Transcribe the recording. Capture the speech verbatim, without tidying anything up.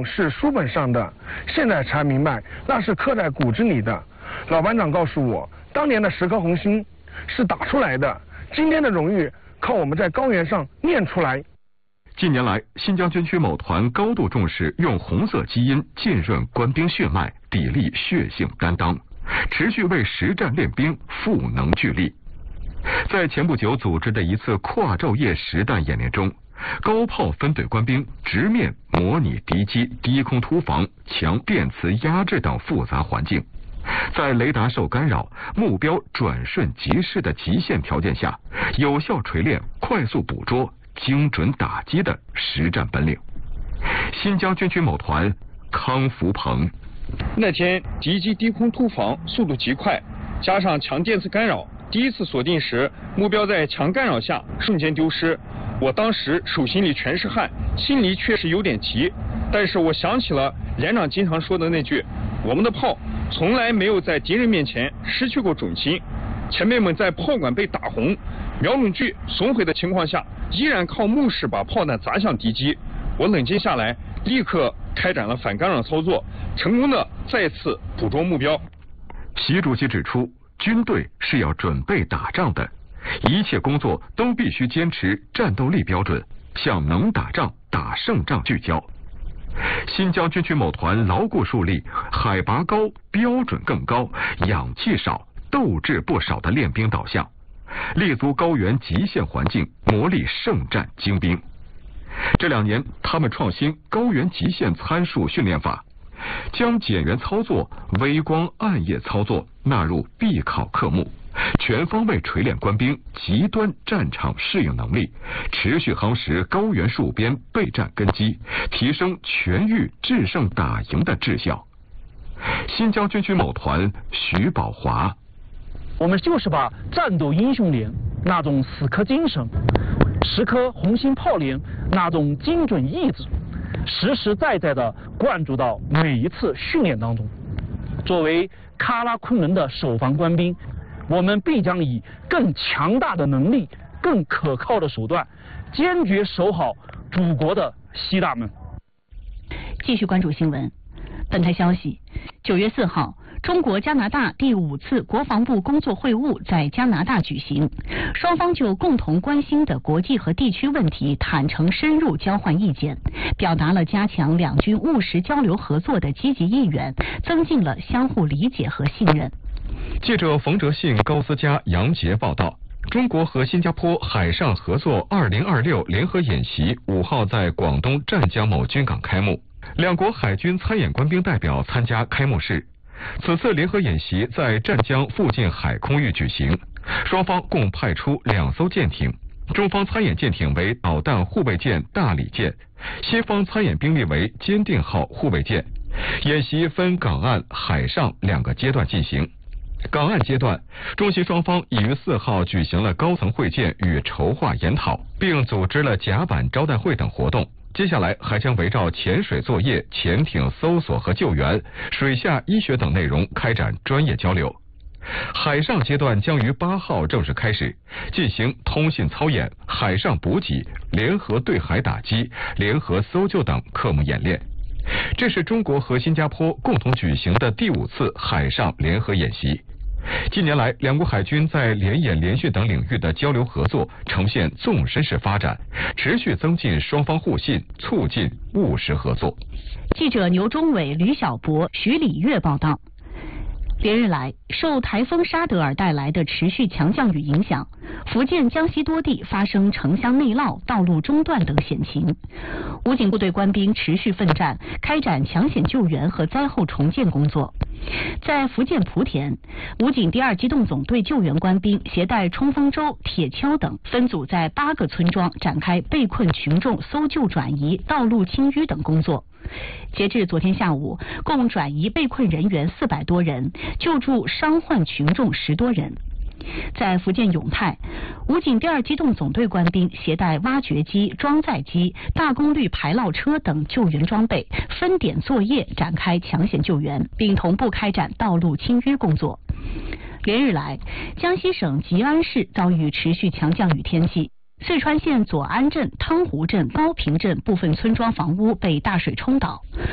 懂是书本上的，现在才明白那是刻在骨子里的。老班长告诉我，当年的十颗红心是打出来的，今天的荣誉靠我们在高原上练出来。 近年来，新疆军区某团高度重视用红色基因浸润官兵血脉，砥砺血性担当，持续为实战练兵赋能聚力。在前不久组织的一次跨昼夜实弹演练中，高炮分队官兵直面模拟敌机低空突防、强电磁压制等复杂环境，在雷达受干扰、目标转瞬即逝的极限条件下，有效锤炼快速捕捉、精准打击的实战本领。新疆军区某团康福鹏， 那天敌机低空突防速度极快，加上强电磁干扰，第一次锁定时目标在强干扰下瞬间丢失。我当时手心里全是汗，心里确实有点急，但是我想起了连长经常说的那句：我们的炮从来没有在敌人面前失去过准心。前辈们在炮管被打红、瞄准距损毁的情况下，依然靠目视把炮弹砸向敌机。我冷静下来，立刻开展了反干扰操作，成功的再次捕捉目标。 习主席指出，军队是要准备打仗的，一切工作都必须坚持战斗力标准，向能打仗、打胜仗聚焦。新疆军区某团牢固树立海拔高、标准更高、氧气少、斗志不少的练兵导向，立足高原极限环境，磨砺圣战精兵。这两年，他们创新高原极限参数训练法，将减员操作、微光暗夜操作纳入必考科目，全方位锤炼官兵极端战场适应能力，持续夯实高原戍边备战根基，提升全域制胜打赢的质效。新疆军区某团徐宝华， 我们就是把战斗英雄连那种死磕精神，十颗红心炮连那种精准意志，实实在在地灌注到每一次训练当中。作为喀拉昆仑的守防官兵，我们必将以更强大的能力、更可靠的手段，坚决守好祖国的西大门。 继续关注新闻。本台消息，九月四号，中国加拿大第五次国防部工作会晤在加拿大举行，双方就共同关心的国际和地区问题坦诚深入交换意见，表达了加强两军务实交流合作的积极意愿，增进了相互理解和信任。 记者冯哲信、高思佳、杨杰报道。中国和新加坡海上合作二零二六联合演习五号在广东湛江某军港开幕，两国海军参演官兵代表参加开幕式。此次联合演习在湛江附近海空域举行，双方共派出两艘舰艇，中方参演舰艇为导弹护卫舰大理舰，西方参演兵力为坚定号护卫舰。演习分港岸、海上两个阶段进行。港岸阶段，中西双方已于四号举行了高层会见与筹划研讨，并组织了甲板招待会等活动。接下来还将围绕潜水作业、潜艇搜索和救援、水下医学等内容开展专业交流。海上阶段将于八号正式开始，进行通信操演、海上补给、联合对海打击、联合搜救等科目演练。这是中国和新加坡共同举行的第五次海上联合演习。近年来，两国海军在联演联训等领域的交流合作呈现纵深式发展，持续增进双方互信，促进务实合作。 记者牛忠伟、吕小博、徐礼月报道。连日来，受台风沙德尔带来的持续强降雨影响，福建、江西多地发生城乡内涝、道路中断等险情。武警部队官兵持续奋战，开展抢险救援和灾后重建工作。在福建莆田，武警第二机动总队救援官兵携带冲锋舟、铁锹等，分组在八个村庄展开被困群众搜救转移、道路清淤等工作。截至昨天下午，共转移被困人员四百多人，救助伤患群众十多人。在福建永泰，武警第二机动总队官兵携带挖掘机、装载机、大功率排涝车等救援装备，分点作业，展开抢险救援，并同步开展道路清淤工作。连日来，江西省吉安市遭遇持续强降雨天气。遂川县左安镇、汤湖镇、高坪镇部分村庄房屋被大水冲倒，